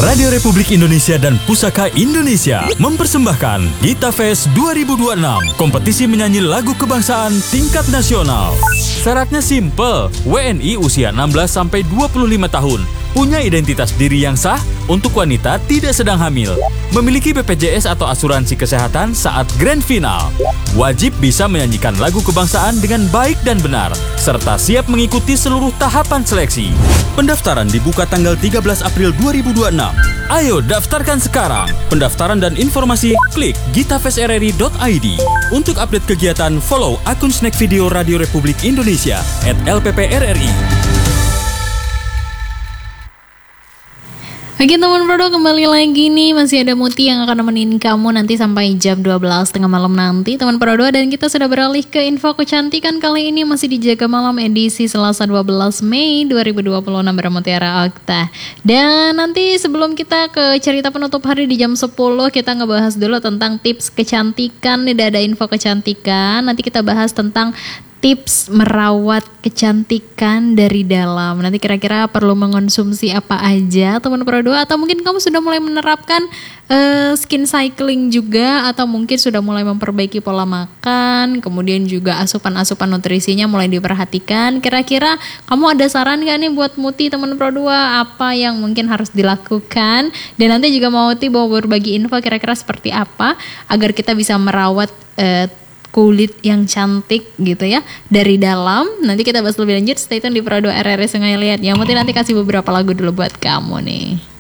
Radio Republik Indonesia dan Pusaka Indonesia mempersembahkan Gita Fest 2026, kompetisi menyanyi lagu kebangsaan tingkat nasional. Syaratnya simple, WNI usia 16-25 tahun, punya identitas diri yang sah, untuk wanita tidak sedang hamil, memiliki BPJS atau asuransi kesehatan saat grand final, wajib bisa menyanyikan lagu kebangsaan dengan baik dan benar, serta siap mengikuti seluruh tahapan seleksi. Pendaftaran dibuka tanggal 13 April 2026. Ayo daftarkan sekarang. Pendaftaran dan informasi klik gitafestrri.id. Untuk update kegiatan, follow akun Snack Video Radio Republik Indonesia @LPPRRI. Oke teman Prodo, kembali lagi nih, masih ada Muti yang akan nemenin kamu nanti sampai jam 12 tengah malam nanti teman Prodo. Dan kita sudah beralih ke info kecantikan kali ini, masih di Jaga Malam edisi Selasa 12 Mei 2026 bersama Mutiara Okta. Dan nanti sebelum kita ke cerita penutup hari di jam 10, kita ngebahas dulu tentang tips kecantikan. Nih ada info kecantikan, nanti kita bahas tentang tips merawat kecantikan dari dalam. Nanti kira-kira perlu mengonsumsi apa aja teman Prodo, atau mungkin kamu sudah mulai menerapkan skin cycling juga, atau mungkin sudah mulai memperbaiki pola makan, kemudian juga asupan-asupan nutrisinya mulai diperhatikan. Kira-kira kamu ada saran gak nih buat Muti teman Prodo, apa yang mungkin harus dilakukan? Dan nanti juga mau Muti mau berbagi info kira-kira seperti apa agar kita bisa merawat kulit yang cantik gitu ya dari dalam. Nanti kita bahas lebih lanjut, stay tune di Prodo RRI Sungai Liat ya. Mungkin nanti kasih beberapa lagu dulu buat kamu nih.